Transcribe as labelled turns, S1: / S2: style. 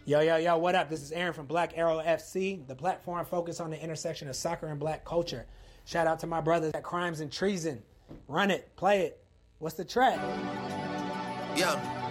S1: Yo, yo, yo, what up? This is Aaron from Black Arrow FC, the platform focused on the intersection of soccer and black culture. Shout out to my brothers at Crimes and Treason. Run it, play it. What's the track?
S2: Yeah.